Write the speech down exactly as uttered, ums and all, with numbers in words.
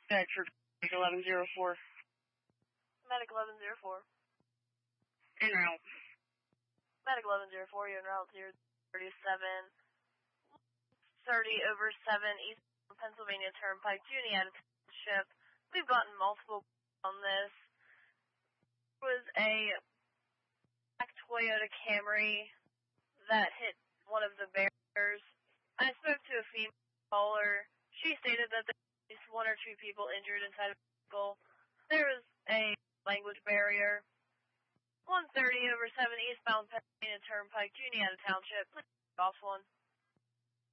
Check for eleven zero four. Medic eleven zero four. En route. Medic eleven zero four, you're en route to thirty-seven thirty over seven East Pennsylvania Turnpike, Junie out of township. We've gotten multiple on this. There was a black Toyota Camry that hit one of the barriers. I spoke to a female caller. She stated that there was at least one or two people injured inside of the vehicle. There was a language barrier. one thirty over seven eastbound Pennsylvania Turnpike, Junie out of township. Please off one.